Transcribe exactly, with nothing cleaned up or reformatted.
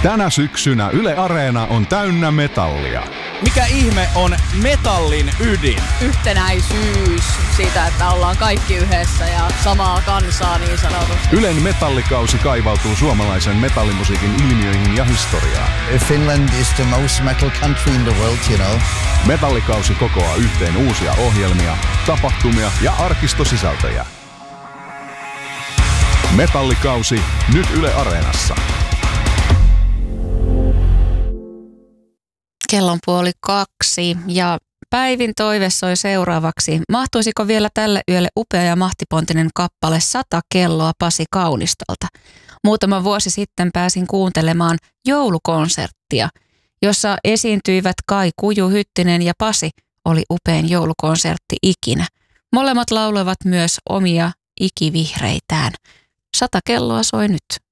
Tänä syksynä Yle Areena on täynnä metallia. Mikä ihme on metallin ydin? Yhtenäisyys siitä, että ollaan kaikki yhdessä ja samaa kansaa niin sanotusti. Ylen metallikausi kaivautuu suomalaisen metallimusiikin ilmiöihin ja historiaan. Finland is the most metal country in the world, you know. Metallikausi kokoaa yhteen uusia ohjelmia, tapahtumia ja arkistosisältöjä. Metallikausi nyt Yle Areenassa. Kello on puoli kaksi ja Päivin toive soi seuraavaksi. Mahtuisiko vielä tälle yölle upea ja mahtipontinen kappale Sata kelloa Pasi Kaunistolta? Muutama vuosi sitten pääsin kuuntelemaan joulukonserttia, jossa esiintyivät Kai Kuju Hyttinen ja Pasi. Oli upein joulukonsertti ikinä. Molemmat lauloivat myös omia ikivihreitään. Sata kelloa soi nyt.